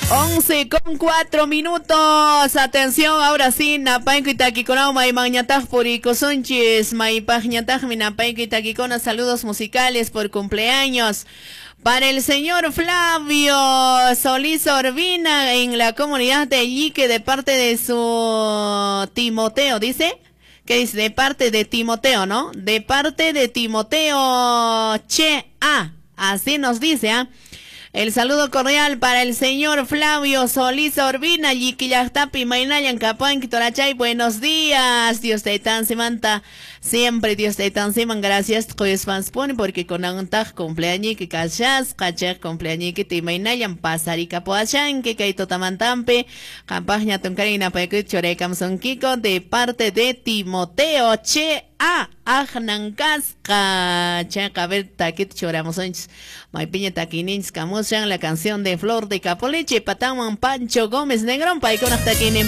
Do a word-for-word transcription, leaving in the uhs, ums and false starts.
once con cuatro minutos. Atención, ahora sí, Napaiko y Taquiconao, May Mañataj por Icosonchis, May Pagñataj, Minapaiko y Taquicona, saludos musicales por cumpleaños. Para el señor Flavio Solís Orbina en la comunidad de Iquique de parte de su Timoteo, dice. ¿Qué dice? De parte de Timoteo, ¿no? De parte de Timoteo Che A. Así nos dice, ¿ah? ¿eh? El saludo cordial para el señor Flavio Solís Orbina, Yiquillactapi, Mainayan, Capán, Quitorachay, buenos días, Dios te tan semanta, siempre Dios te tan seman, gracias, pues fanspone, porque con un tag cumpleaños que cachas, cachas cumpleaños que te Mainayan, pasarica poachan, que caito tamantampe, campaña toncarina, peque chorecam son Kiko, de parte de Timoteo Che A. Ajnancasca, chaca, ver, taquit choramos antes. May piña taquinins, camushan, la canción de Flor de Capoleche, Pataman, Pancho Gómez, Negrón, Paicon hasta aquí.